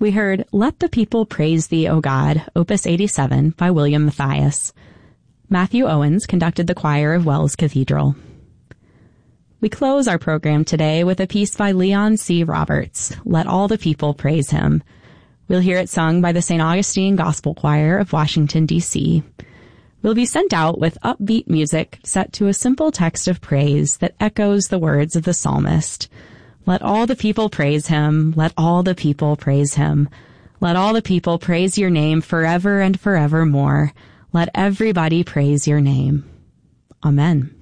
We heard Let the People Praise Thee, O God, Opus 87 by William Matthias. Matthew Owens conducted the choir of Wells Cathedral. We close our program today with a piece by Leon C. Roberts, Let All the People Praise Him. We'll hear it sung by the St. Augustine Gospel Choir of Washington, D.C. We'll be sent out with upbeat music set to a simple text of praise that echoes the words of the psalmist. Let all the people praise him. Let all the people praise him. Let all the people praise your name forever and forevermore. Let everybody praise your name. Amen.